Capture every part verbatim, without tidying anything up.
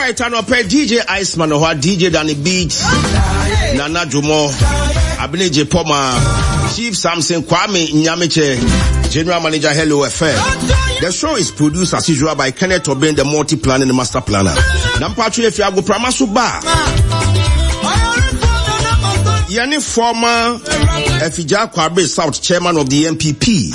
right, I know pay D J Iceman or D J Danny Beat, Nana Jumo, Abiniji Poma, Chief Samson Kwame Nyamiche, General Manager Hello F M. The show is produced as usual by Kenneth Obin, the multi-planning the master planner. Nampatri if you go Pramasuba. Yani former Efija Kwabe South chairman of the M P P.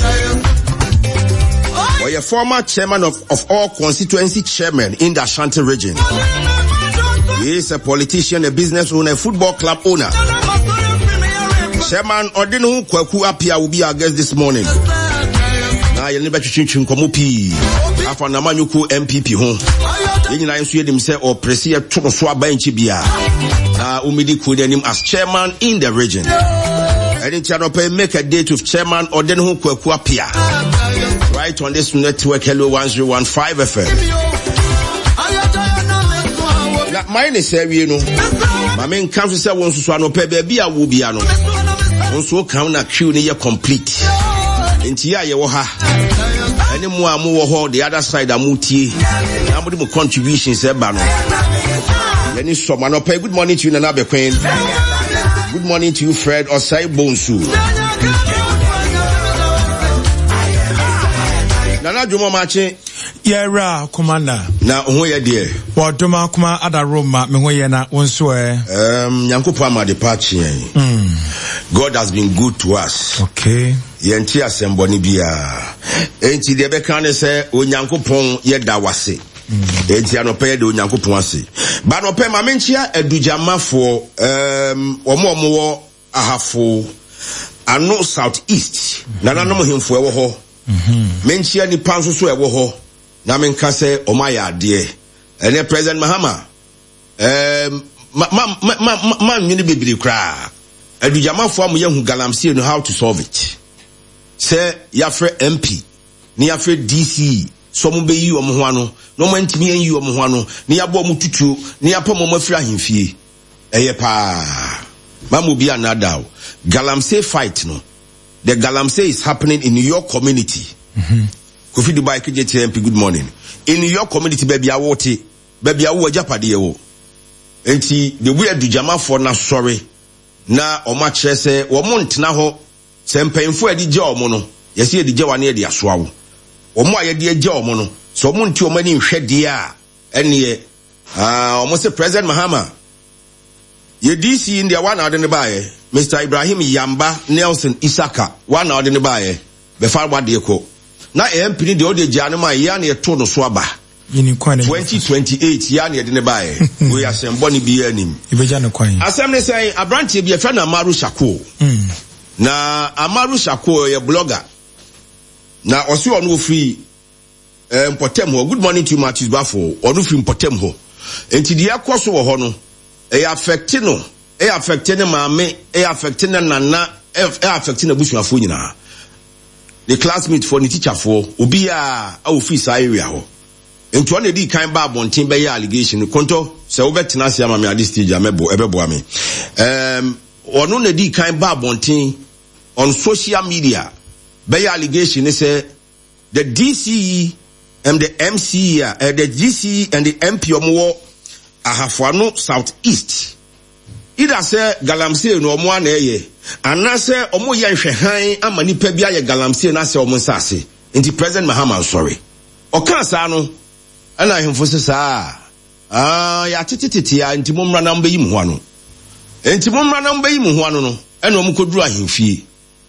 Or a former chairman of, of all constituency chairmen in the Ashanti region. He is a politician, a business owner, a football club owner. Chairman Odinu Kwaku Apia will be our guest this morning. Now you never change Komupi. After Namanyuku M P P home. You know, I see himself or Presia Tonoswa Benchibia. Now Umidi could name as chairman in the region. And in Channel make a date with chairman Odinu Kwaku Apia. Right on this network, Hello one zero one five F M. Now, mine is you know. My main council said once to swallow pay baby, I will be ano. Also, count a queue near complete. In Tia Yawaha. Any more more the other side are muti. Nobody more contributions, Ebano. Any someone no pay. Good morning to you, Nanabe Queen. Good morning to you, Fred Osai Bonsu. Nana Jumo Machi. Yera commander. Na who ye dear? What Doma Kuma Ada Roma, Mengoyena, one swear. Um, Yankupama departure. Mm. God has been good to us. Okay. Yenti asemboni bia. Enti debe kane se Onyankopon ye dawase. Enti anope de Onyankopon ase. Ba no pe ma menchia edujamafo um omo omo ahafo ano southeast. Nana no hemfo ewo ho. Mhm. Menchia ni panso so ewo ho. Na menka se omaya ade. Ene President Mahama. Um ma ma ma ma nwini bebiri kra. Edujamafo am ye hu galamsey no how to solve it. Say yafre M P ni yafre D C so mo be yi omo ho ano no mo ntimi yi omo ho ano ni yabo mo tutuo ni yapo mo mafiri ahemfie eye pa mamu bi anada galamsey fight no the galamsey is happening in your community. Mhm. Kofi Dubai K J T M P good morning. In your community baby awote baby awo japade ye wo enti the way Edujamafo na sorry na o ma kire se wo mo ntena ho se mpanyimfo adi gye omo no yesi adi gye wane adi asoa wo omo ayede gye omo no so omo nti omo ani nhwede a ene ah omo se President Mahama ye D C in the one out in the bae Mister Ibrahim Yamba Nelson Isaka one out in the bae be far what de ko na M P de odi gye anoma ya na eto no so aba twenty twenty-eight ya na de ne bae we asembo ni bi anim ibeja no kwan asem ne say abrantie bi e fa na Amaru Shako mm. Na Amaru Shako ye blogger. Na osi onu free eh Mpotem ho. Good morning to you Matthews Bafo. Onu free Mpotem ho. Enti dia kwaso wo ho no. E affect no. E affect ne maame, e affect ne nana, e affect na busuafo nyina. The classmate for the teacher for obi a office area ho. Enti on di kan ba bonten be ya allegation konto se wo betena sia ma me adi stage amebo ebebo ame. Um onu na di kan ba bonten on social media, by allegation, they say the D C E and the M C E, uh, the D C E and the M P omo ahafano southeast. Either say galamsey no omo aneye, and na say omo ye nhwehan amani pa bia ye galamsey na say omo nsase. Inti President Mahama sorry. Oka sa no, ana hemfo se sa ah ya titititi ya inti momra na mbe yi mu ho ano. Inti momra na mbe yi mu ho ano no, ena omo koduru ahemfie.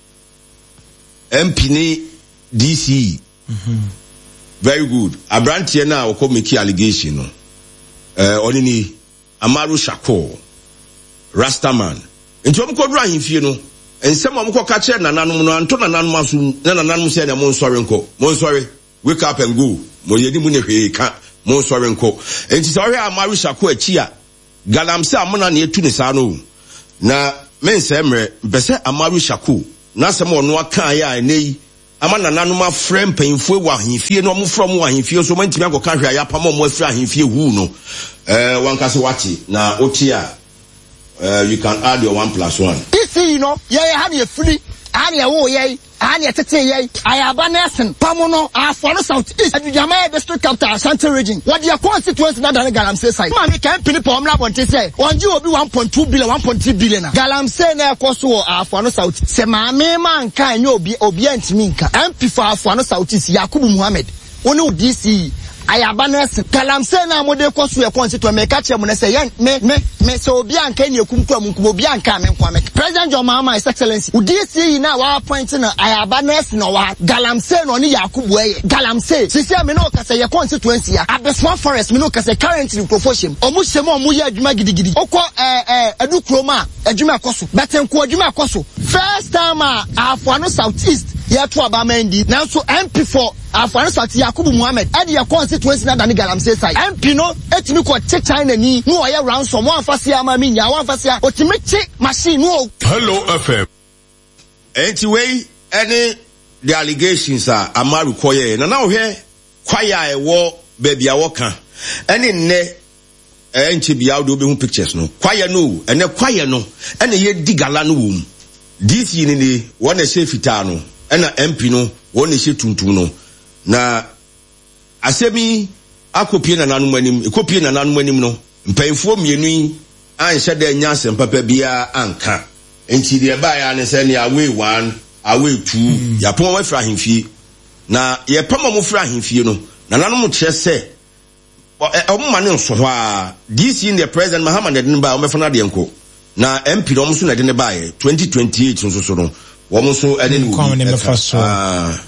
M P ni D C. Mm-hmm. Very good. Abrantie na o come make allegation no. Eh oni ni Amaru Shako Rastaman. Enti om kodura ahemfie no. Ensem om ko ka kire nananom no anto nananom aso na nananom se na mo nsori nko. Mo nsori wake up and go. Mo yedi mu ne hwe ka mo nsori nko. Enti sorry Amaru Shako achi a galamse amona na etu ne sa no. Na mense mre mpese Amaru Shako na se mo no aka ya enei ama nananom afrem painfo wa ahemfie no mo from wa ahemfie so mantimi akoka hwa ya pam mo afri ahemfie hu no eh wankase wati na otia uh, you can add your one plus one. This you know, yeah, have you free, have you oh yeah. ani etete ye ayaba nesen pamono aforo south east adujama district capital Ashanti region what their constituency na dan galamsey side ma me kan pini pom na bonte say onje obi one point two billion one point three billion na galamsey na ekoso aforo south se ma me man kan nye obi obi antimi nka M P for aforo south east Yakubu Muhammad woni D C ayaba nesen galamsey na mode ekoso e constituency me ka che mo na say me me me so obi anka ne ekumku amunku obi anka me nkwa me President John Mahama His Excellency U D C na wa point na ayaba nesen no wa galamsey no ni Yakubu eye galamsey sisi me no ka say ye constituency ya Abeswan Forest me no ka say currently proportion omu shemo omu ye adwuma gidigidi okọ eh eh edukroma adwuma akoso betenko adwuma akoso first time afọ no south east ye to abamendi na so M P for afọ south Yakubu Muhammad e de constituency na dan galamsey side M P no etimi ko che China ni no ye ransom one fase ama mi nya one fase otimi che machine no. Hello F M anyway any the allegations are amaru koye na na ohwe kwaya e wo baby a woka any ne enchi bia wo be hu pictures no kwaya no ene kwaya no ene ye digala no wom D C ni ni wona she fita no ena M P no wona she tuntum no na asemi akopie na nanu manim ekopie na nanu manim no mpanyfo mienu anhye da nya asem papa bia anka enti de ba ya ne se ne away one away two mm. ya pon wa fra hemfie na ye pama mo fra hemfie no na nanu mo kire se o mo mane nso ho a D C in the President Mahama de ne ba o me fana de enko na M P do mo so na de ne ba ye twenty twenty-eight so so no wo mo so ade ne wo ah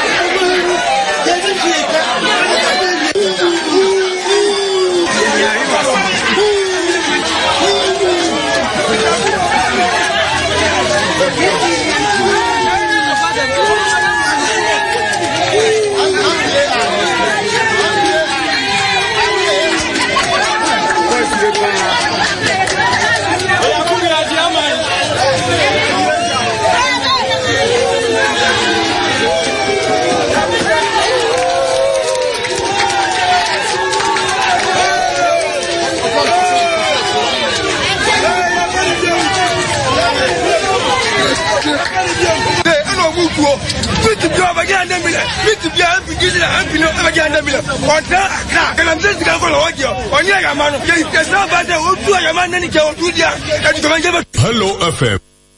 Hello F M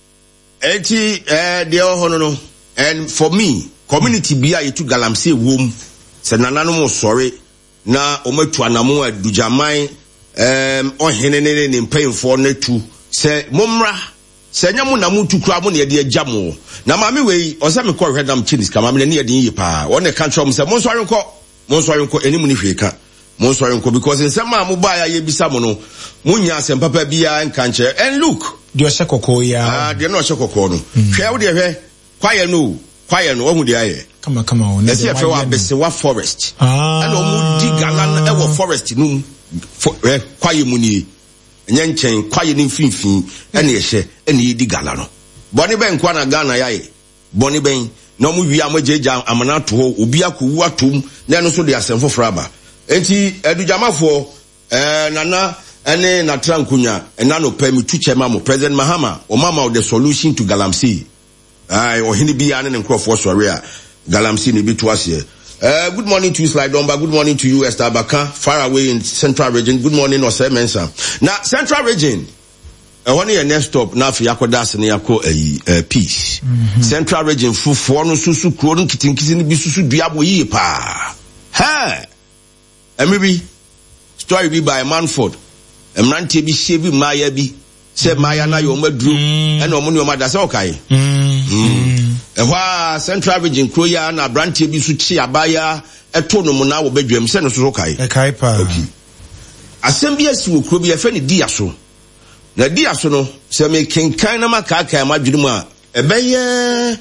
eti eh de ohono no and for me community bia yetu galamsey wom se nanano mo sori na omatu anamo adujaman em ohene ne ne mpemfo na tu se momra se nyamu na mutu kura mo ne ye de agamo na mame wei o se me ko hwedam chinis kama me ne ye de yi pa won ne kancho mo se mo sori nko mo sori nko enimu ni hweka mo sori nko because nsema mo ba ya ye bisa mo no munya asem papa bia nkanche and look de o shekoko ya ah de no shekoko no hwe wo de hwe kwaye no kwaye no ohu de aye kama kama o ne se hwe wa besewa forest ah and o mu digala e wo forest no eh kwaye mu ni enye nchen kwaye ni mfinfin ene ye hye ene ye digala no boni ben kwa na Ghana yaye boni ben na mu wi amajeja amana to ho obi akowu atom na no so de asem foforo aba enti adujamafo eh nana ene na trankunya ena no pay me tu chema mo President Mahama o mama the solution to galamsey ai o hini bia ne nkrofo sori a galamsey ne bi to ase. Uh, good morning to you, Slide Domba. Good morning to you, Esther Baka, far away in Central Region. Good morning, Ose Mensa. Now, Central Region, I want your next stop. Now, for Yako Das and Yako a peace. Central Region, for four no susu, clothing, kitten, kissing, bisusu, diabo ye pa. Ha! And maybe story be by Manford. A man to be shaving Maya be. Said Maya na yo medru and no money o madasa okay. Mm. Ewa Central Region Kroya na branche bi su chi abaya eto no na wo badwam se no so okay. Okay pa. Okay. Assemby asi wo kro bi e fe ne dia so. Na dia so no se me kenkan na makaka ma dwurum a ebeye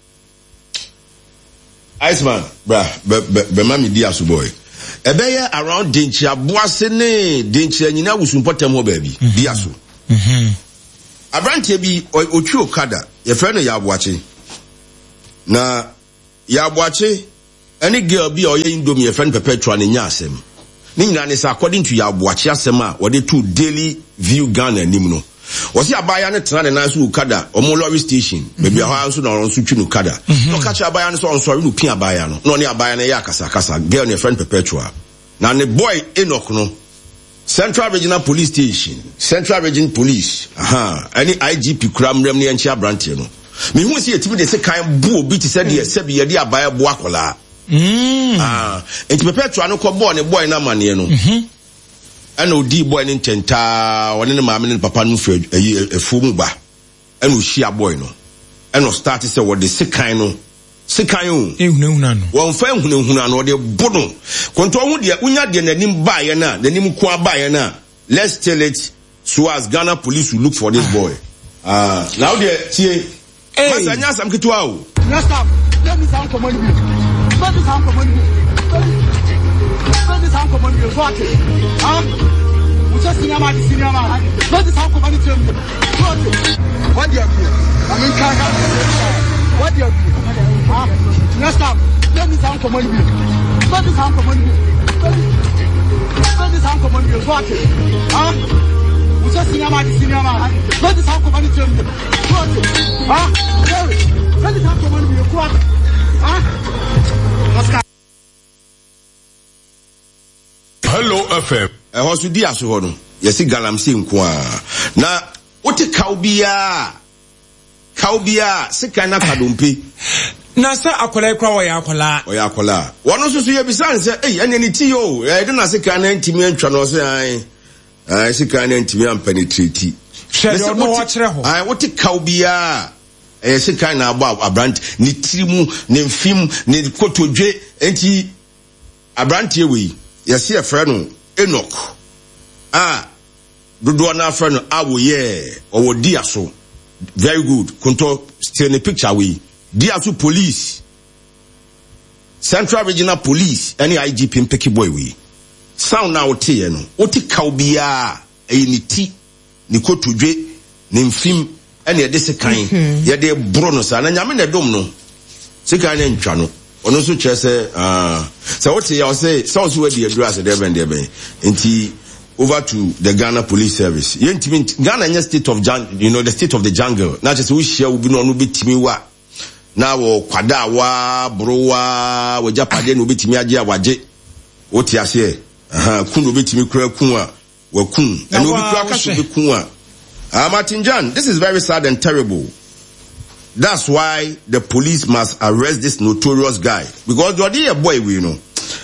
Iceman bra be be mami dia so boy. Ebeye around Denchi Aboase ne Denchi anyina wusumpɔtam ho baabi dia so. Mhm. Abrantie bi otwi okada ye frɛ no Yaboache. Na Yaboache any girl bi o ye indomie ye frɛ no Perpetua ne nya asɛm. Ni nyina ne say according to Yaboache asɛm a wo de to Daily View Ghana nim no. wɔsi abaya ne tena ne nan so ukada ɔmo lorry station baby ha nso na ɔno nso twi no kada no catch abaya no so on sorry no pin abaya no no ne abaya no ya kasa kasa girl ne friend perpetual na ne boy Enoch no Central Regional Police Station Central Region Police aha any I G P kram rem ne enchi abrante no me hu se yetimi de se kan bu obi ti se de se bi ye de abaya bo akola mm ah enti perpetual no ko boy ne boy na mane no mhm ana odi boy ne ntenta woni ne maame ne papa no fre efu mu ba ana ohia boy no ana start say what the sekan no sekan o ehunahuna no won fa ehunahuna no de bono konto hu de unya de nanim ba ye na nanim ko aba ye na let's tell it so as Ghana police will look for this boy ah now there tie masa nya sam kitwa o let's stop let me sound command you let me sound command you let me sound command you what ah we just senior man senior man let me sound command you what do you I mean kaka what do you ah let's stop let me sound command you let me sound command you let me sound command you what ah we just senior man senior man let me sound command you what ah let me sound command you what ah Oscar Hello F M eh hosu di aso ho no yesi galamse nko a na wote kaubia kaubia sika na kadompe na sa akola kwa wo ya akola wo ya akola wono so so ye bisan se eh ene ni ti yo eh de na sika na ntimi antwa no so ai ai sika na ntimi am penetrate share no wa kire ho ai wote kaubia eh sika na agba abrant ni tirimu ni mfim ni kotodwe enti abrant ewe yesi e frɛ no Enoch ah dodo na frɛ no awo ye owo dia so very good konto still in picture we dia so police Central Regional Police any I G P mpeki boy we sound na wote ye no wote kaubia e ni ti ni kotodwe ni mfim ene ye de sekan ye de bro no sa na nyame na dom no sekan na ntwa no ono so kire se ah so what you say so so we dey address there ben there ben nti over to the Ghana Police Service yentimi Ghana nya state of jungle you know the state of the jungle na just we share we no no betimi wa na wo kwada wa browa wo japade no betimi age awaje wo ti ase aha kun no betimi kura kun a wa kun eno bi kura ka so be kun a ah Martin John, this is very sad and terrible. That's why the police must arrest this notorious guy. Because you're the boy, we know. Um,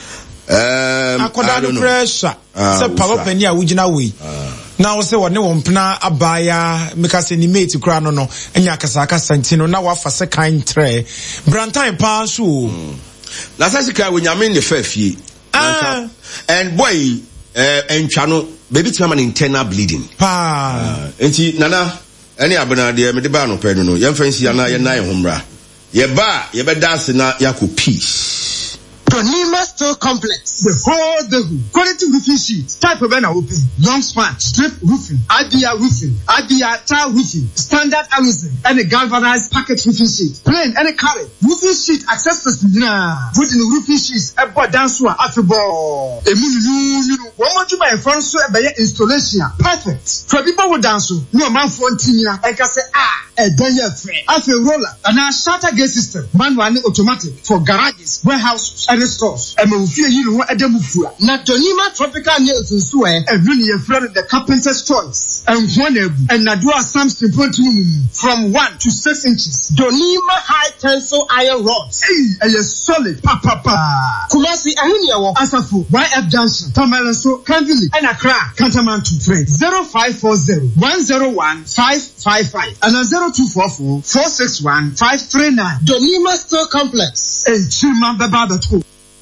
I don't know. Pressure. Say power penny a wujina we. Now say what no mpna abaya mekase ni mate kra no no enya kasa kasa ntino na wa fa second tre. Brantan pa so. Na say kai we nyame ne fa fie. Ah. And boy eh entwa no baby tima an internal bleeding. Pa. Enti nana any abana de me de ba no pe no ye fancy ana ye na ye homra ye ba ye be dance na yako peace Tonima Store Complex. The whole the quality roofing sheet. Type of an open. Long span. Strip roofing. Adia roofing. Adia tile roofing. Standard Amazon. And a galvanized packet roofing sheet. Plain and a carrot. Roofing sheet accessories. Wooden roofing sheets. A board dance one. After-ball. A mini one more to my front so a installation. Perfect. For people who dance. No man for Tina. I can say ah. A day free. After roller. And a shutter gate system. Manual automatic. For garages. Warehouses. And stores. And we feel you know at the Mufua. Not Tonima Tropical Nails in Sue, and really a friend of the carpenter's choice. And one and Nadua Samson from one to six inches. Donima high tensile iron rods. Hey, and a solid papa papa. Kumasi Ahunia Asafu, Y F Junction, Tamalanso, Canville, and Accra, Cantamantu Trade. zero five four zero one zero one five five five and a zero two four four four six one five three nine. Donima Store Complex. And Chimamba Babato.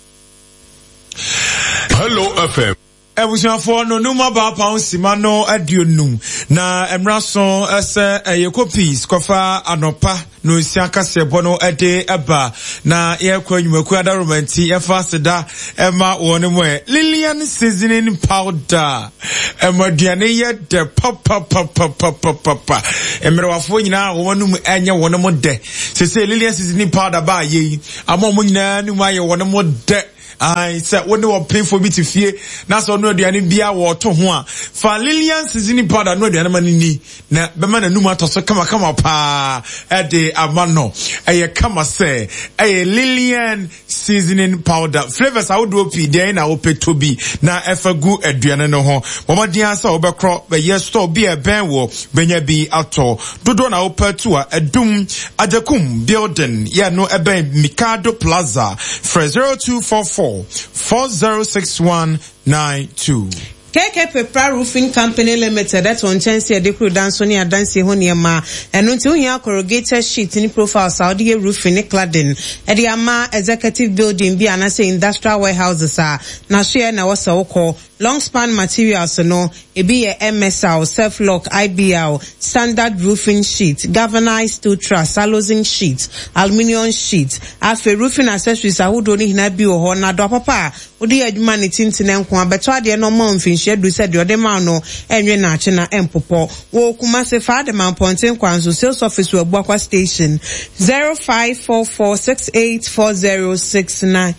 Hello F M. Ebusiafo no numa ba pa onsima no aduonu na emraso ese eyekopis kofa anopa no nsiaka sebo no ede eba na yekwa nyumaku adaromanti efa seda ema woni mo Lilian seasoning powder emaduane ye de papa papa papa papa emrewafo nyina wonum enye wonom de sese Lilian seasoning powder ba ye amo mo nyina numa ye wonom de I said when they were paying for me to fear na so no aduane bia wo to ho a fa Lilian seasoning powder no aduane mani ni na be ma na numa to so kama kama pa e de amano e kama say e Lilian seasoning powder flavors awodo pi dey na wo peto bi na efagu aduane no ho momodian sa obekro be yes store bi e ben wo benya bi ato dodo na wo peto a edum ajakum building ya no eben Mikado Plaza for zero two four four four zero six one nine two. K K Pepra Roofing Company Limited that's on chance de crew dance on ya dance ho niema eno nti ohia corrugated sheet ni profile Saudi roofing ni cladding e de ama executive building bi anase industrial warehouses a na so ye na wasa woko long span materials no e bi ye M S L self lock I B L standard roofing sheet galvanized steel truss cellulose sheet aluminium sheet afi roofing accessories ahodo ni hina bi ho na do papa odi adwuma ne tintin enko abeto ade no mo mfinhye du se de ode ma no enwe na ache na empopo wo kuma se fa de man ponten kwanzo sales office wo Abuakwa station zero five four four six eight four zero six nine.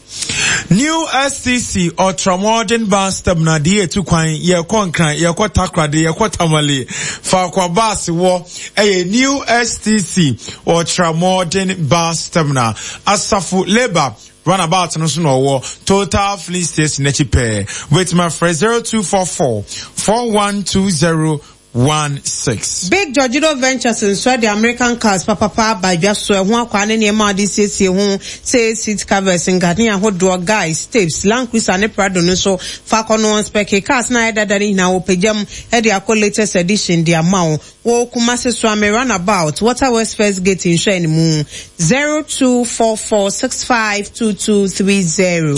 New S T C ultramodern bus terminal de etu kwan ye konkran ye kotakrade ye kotamale fa kwa bus wo eh New S T C ultramodern bus terminal Asafu Labor runabout no so no Total Fleet Station nechipe with my friend zero two four four four one two zero one six. Big Georgido Ventures in Sweden, the American cars, Papa Papa, by just so one quantity near Madi C C home, say seat covers and Gardenia hot door guys, tapes, Lanquis and a Prado no so, Falcono spec cars neither than in our pajam, had the latest edition, the amount, wo Kumasi Swami runabout, Water West First Gate in Shane Moon, zero two four four six five two two three zero.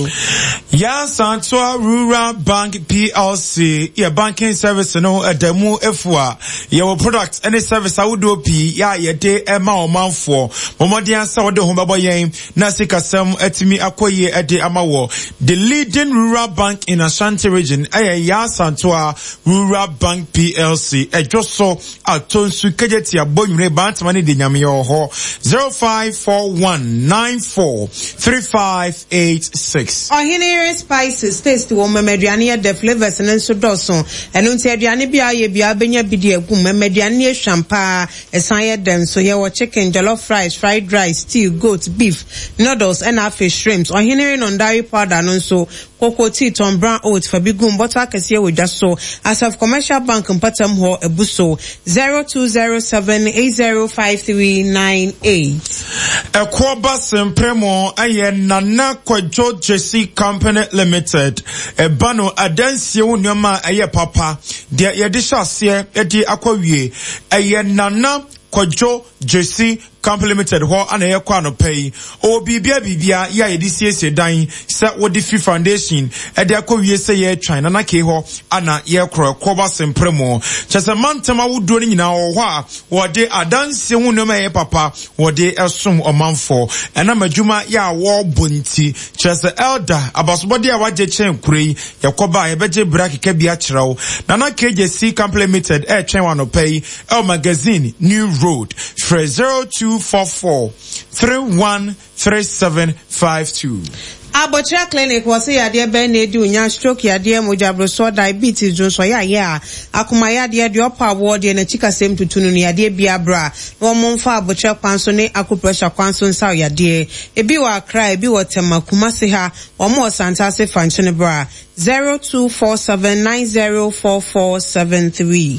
Ya Santua Rural Bank P L C, yeah, banking service no a demo F your products any service I would do P ya ye de ema o manfo momodian sa wode ho babo yen na sikasem etimi akoye ede amawo the leading rural bank in Ashanti region eh ya Santoa Rural Bank P L C ejoso atonsu kejeti abonwure bantama ne de nyame yo ho zero five four one nine four three five eight six. Ohinere spices taste wo memeduane de flavors and so doson eno nti aduane bia ye bia benya bidi egum memeduane champa esan dem so ye wo chicken jollof rice fried rice stew goat beef noodles and afi shrimps ohinere non dairy powder no so cocoa tea tom brown oats for bigum butter kese we just so as of commercial bank mpatam ho ebuso zero two zero seven eight zero five three nine eight. Ekwoba Sempremo aye Nana Kwadwo Jesse Company Limited ebano adansie wonyoma aye papa de ye de hyase e de akwawie aye Nana Kwadwo Jesse Company Limited ho ana ye kwa no pay o bibia bibia ya ye disiese dan se wo di free foundation e de akwawie se ye twan na ke ho ana ye kro Ekwoba Sempremo chese mantama wudo ni nyina ho a wo de adansie wonyoma ye papa wo de esom omanfo ena madwuma ya wo bonti chese elder abasobode a waje chen kurei Ekwoba ye beje brake ka bia kirew Nana K J C Company Limited e twen wa no pay el magazine New Road for zero two four four three one three seven five two. Abotra Clinic was ya de ben na di unya stroke ya de mojabroso diabetes jo so ya ya akuma ya de de opa ward na chika sem tutunu ya de bia bra wo momfa abotra kwanso ne akupressure kwanso nsa ya de ebi wa Accra ebi wa Tema Kumasi ha wo mo Santase function bra zero two four seven nine zero four four seven three.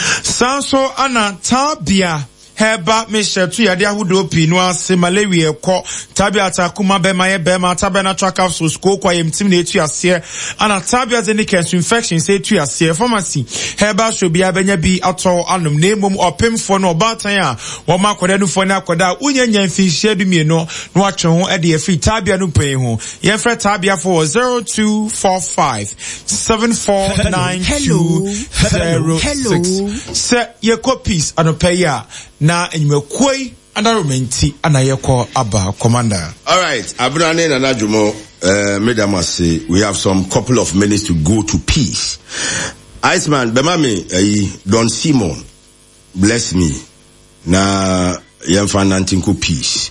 Sanso ana tabia Heba Michelle tu yade ahudo pi no ase Malawi ekọ tabia atakuma be maye be ma tabia na track of school kwa yem tim na etu ase ana tabia ze ne cancer infection say etu ase pharmacy heba so bia benya bi ato anum na emom opemfo no obatan a wo ma akoda no fo na akoda unyanya mfinhye du mie no no atwe ho e de afi tabia no pen ho ye fre tabia for zero two four five seven four nine two zero six se ye copies anopeya na enyimekoi anaromenti anayeko aba commander. All right, Abrane and Najumo, uh, Madam say we have some couple of minutes to go to peace. Iceman, Bemame, uh, Don Simon, bless me. Na yemfa nantinku peace.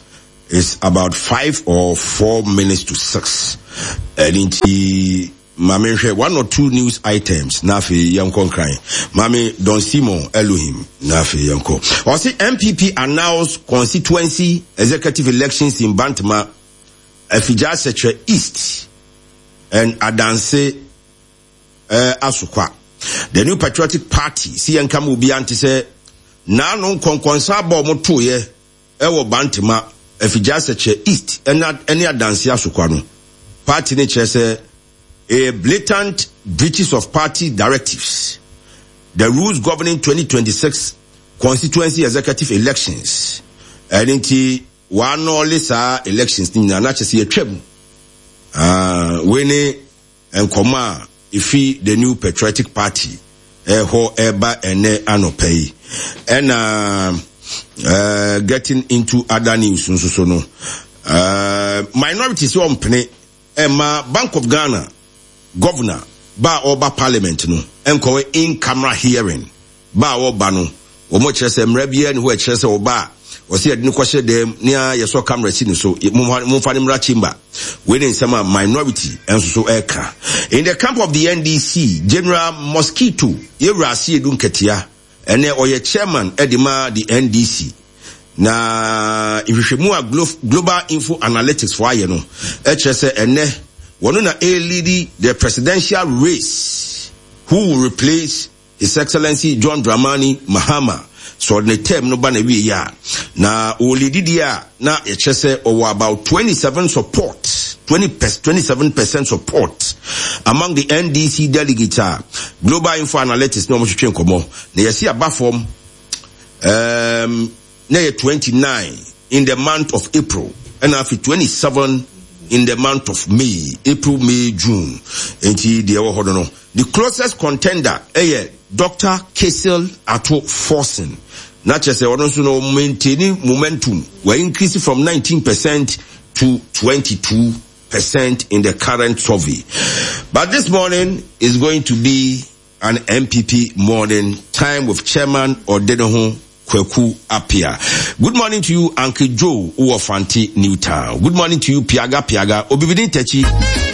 It's about five or four minutes to six. And in the Mami, one or two news items. Nafi Yanko crying. Mami Don Simon Elohim. Nafi Yanko. Also, M P P announced constituency executive elections in Bantama, Efija Setre East, and Adanse uh, Asukwa. The New Patriotic Party, C N C A M will be anti say, na no konkonsa bo moto ye, ewo Bantama, Efija Setre East, and any Adanse Asukwa no. Party nature say, a blatant breaches of party directives. The rules governing twenty twenty-six constituency executive elections. And inti one or less elections in the natural tribune. Uh, winning and comma if he the New Patriotic Party. Eh, ho eba ene anopay. And, uh, uh, getting into other news. So, so, no. Uh, minorities on pene. Emma Bank of Ghana. Governor, ba oba parliament no, enkowe in camera hearing, ba oba no, omo chese mrebie ni ho chese oba, osi edi ni kwashe dem, niya yeso camera si no so, mumfani mra chimba, wene nsema minority, enso so eka. In the camp of the N D C, General Mosquito, yewra si edun ketia, ene oye chairman edima the N D C. Na, if you move global info analytics for aye no, echese ene, one na a lead the presidential race who will replace His Excellency John Dramani Mahama. So the term no bana we ya na o lead dia na e chese or about twenty-seven support twenty twenty-seven percent support among the N D C delegates. Global Info Analytics no mo twetwe nkomo na yesi aba form um na twenty-nine in the month of April and after twenty-seven in the month of May, April, May, June. The closest contender, eh, Doctor Kessel Ato Forsen. Not just a maintaining momentum. We're increasing from nineteen percent to twenty-two percent in the current survey. But this morning is going to be an M P P morning time with Chairman Odedoho Kweku Apia. Good morning to you, Uncle Joe Uofanti Newtown. Good morning to you, Piaga Piaga. Obibidi Techi.